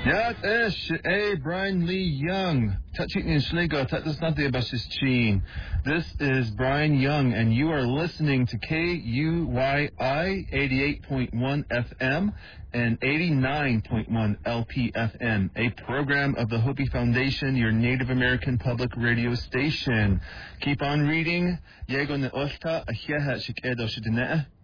Yat ish Brian Lee Young. Tachitnin Schligo, Tatasnati Bashischin. This is Brian Young, and you are listening to KUYI 88.1 FM and 89.1 LPFM, a program of the Hopi Foundation, your Native American public radio station. Keep on reading. Yego ne Oshta, Ahyeha Shikedo Shidineh.